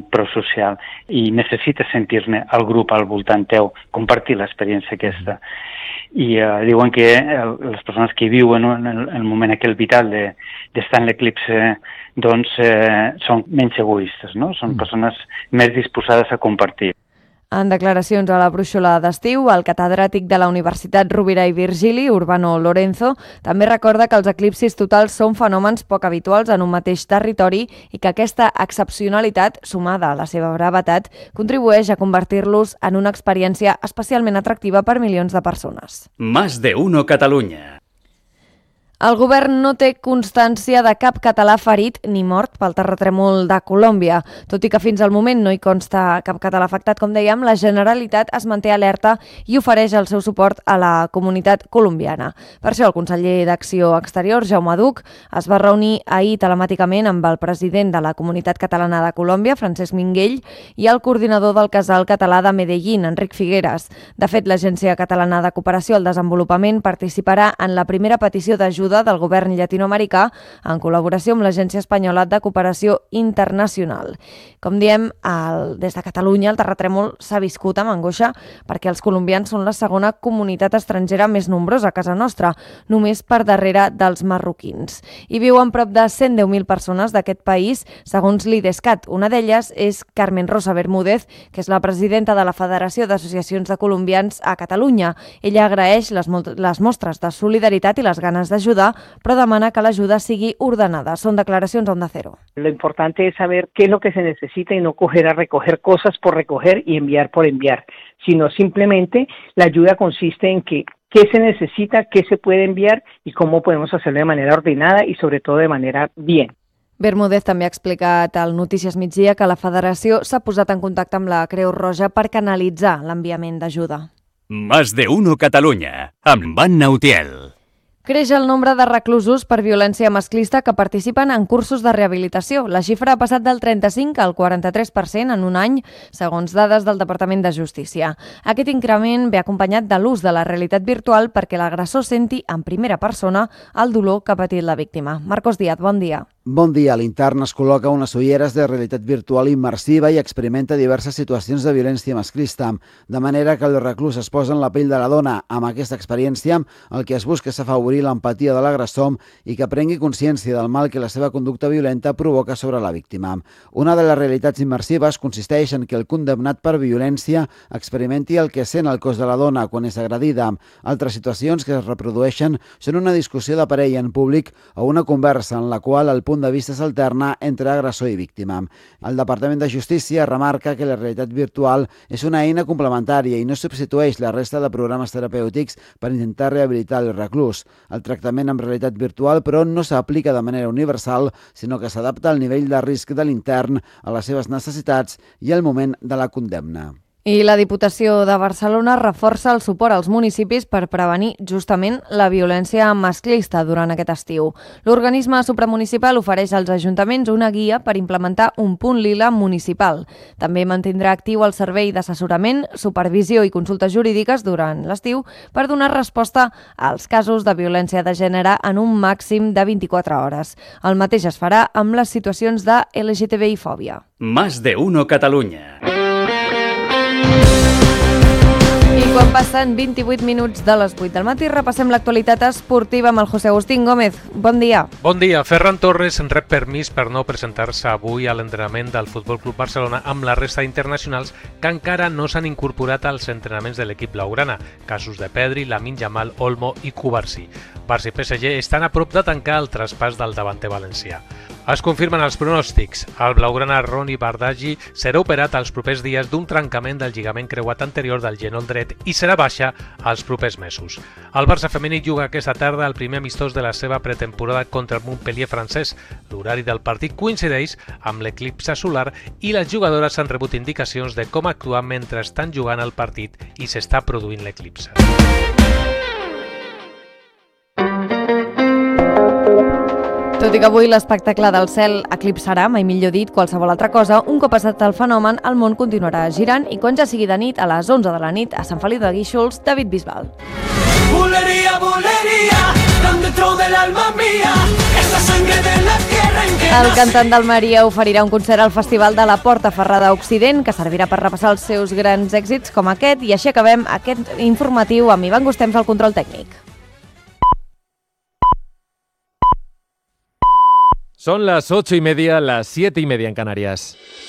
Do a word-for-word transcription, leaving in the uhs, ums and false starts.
prosocial i necessites sentir-ne el grup al voltant teu, compartir l'experiència aquesta. I uh, diuen que el, les persones que viuen en el, el moment aquell vital de, d'estar en l'eclipse doncs eh, són menys egoistes, no? Són persones més disposades a compartir. En declaracions a la brúixola d'estiu, el catedràtic de la Universitat Rovira i Virgili, Urbano Lorenzo, també recorda que els eclipsis totals són fenòmens poc habituals en un mateix territori i que aquesta excepcionalitat, sumada a la seva brevetat, contribueix a convertir-los en una experiència especialment atractiva per milions de persones. Más de uno Catalunya. El govern no té constància de cap català ferit ni mort pel terratrèmol de Colòmbia. Tot i que fins al moment no hi consta cap català afectat, com dèiem, la Generalitat es manté alerta i ofereix el seu suport a la comunitat colombiana. Per això el conseller d'Acció Exterior, Jaume Duch, es va reunir ahir telemàticament amb el president de la Comunitat Catalana de Colòmbia, Francesc Minguell, i el coordinador del Casal Català de Medellín, Enric Figueres. De fet, l'Agència Catalana de Cooperació al Desenvolupament participarà en la primera petició d'ajuda del govern llatinoamericà en col·laboració amb l'Agència Espanyola de Cooperació Internacional. Com diem, el, des de Catalunya el terratrèmol s'ha viscut amb angoixa perquè els colombians són la segona comunitat estrangera més nombrosa a casa nostra, només per darrere dels marroquins. Hi viuen prop de cent deu mil persones d'aquest país, segons l'IDESCAT. Una d'elles és Carmen Rosa Bermúdez, que és la presidenta de la Federació d'Associacions de Colombians a Catalunya. Ella agraeix les, les mostres de solidaritat i les ganes d'ajudar, però demana que l'ajuda sigui ordenada. Son declaracions a Onda Cero. Lo importante es saber qué es lo que se necesita y no coger a recoger cosas por recoger y enviar por enviar, sino simplemente la ayuda consiste en que qué se necesita, qué se puede enviar y cómo podemos hacerlo de manera ordenada y sobre todo de manera bien. Bermúdez també ha explicat al Notícies Migdia que la federació s'ha posat en contacte amb la Creu Roja per canalitzar l'enviament d'ajuda. Más de uno Catalunya, amb Anna Utiel. Creix el nombre de reclusos per violència masclista que participen en cursos de rehabilitació. La xifra ha passat del trenta-cinc al quaranta-tres per cent en un any, segons dades del Departament de Justícia. Aquest increment ve acompanyat de l'ús de la realitat virtual perquè l'agressor senti en primera persona el dolor que ha patit la víctima. Marcos Díaz, bon dia. Bon dia. L'intern es col·loca unes ulleres de realitat virtual immersiva i experimenta diverses situacions de violència masclista, de manera que el reclús es posa en la pell de la dona. Amb aquesta experiència, el que es busca és afavorir l'empatia de l'agressor i que prengui consciència del mal que la seva conducta violenta provoca sobre la víctima. Una de les realitats immersives consisteix en que el condemnat per violència experimenti el que sent el cos de la dona quan és agredida. Altres situacions que es reprodueixen són una discussió de parella en públic o una conversa en la qual el punt de vista s'alterna entre agressor i víctima. El Departament de Justícia remarca que la realitat virtual és una eina complementària i no substitueix la resta de programes terapèutics per intentar rehabilitar el reclús. El tractament amb realitat virtual, però, no s'aplica de manera universal, sinó que s'adapta al nivell de risc de l'intern, a les seves necessitats i al moment de la condemna. I la Diputació de Barcelona reforça el suport als municipis per prevenir justament la violència masclista durant aquest estiu. L'organisme supramunicipal ofereix als ajuntaments una guia per implementar un punt lila municipal. També mantindrà actiu el servei d'assessorament, supervisió i consultes jurídiques durant l'estiu per donar resposta als casos de violència de gènere en un màxim de vint-i-quatre hores. El mateix es farà amb les situacions de L G T B I fòbia. Más de uno Catalunya. I quan passen vint-i-vuit minuts de les vuit del matí, repassem l'actualitat esportiva amb el José Agustín Gómez. Bon dia. Bon dia. Ferran Torres rep permís per no presentar-se avui a l'entrenament del Futbol Club Barcelona amb la resta d'internacionals que encara no s'han incorporat als entrenaments de l'equip blaugrana, casos de Pedri, Lamine Yamal, Olmo i Cubarsí. Barça i P S G estan a prop de tancar el traspàs del davanter valencià. Es confirmen els pronòstics. El blaugrana Roni Bardghji serà operat els propers dies d'un trencament del lligament creuat anterior del genoll dret i serà baixa els propers mesos. El Barça femení juga aquesta tarda el primer amistós de la seva pretemporada contra el Montpellier francès. L'horari del partit coincideix amb l'eclipse solar i les jugadores han rebut indicacions de com actuar mentre estan jugant el partit i s'està produint l'eclipse. Tot i que avui l'espectacle del cel eclipsarà, mai millor dit, qualsevol altra cosa, un cop passat el fenomen, el món continuarà girant i quan ja sigui de nit, a les onze de la nit, a Sant Feliu de Guíxols, David Bisbal. Buleria, buleria. están dentro del alma mía, es la sangre de la tierra en que El cantant d'Almeria oferirà un concert al Festival de la Porta Ferrada Occident que servirà per repassar els seus grans èxits com aquest, i així acabem aquest informatiu amb Ivan Gustems al control tècnic. Son las ocho y media, las siete y media en Canarias.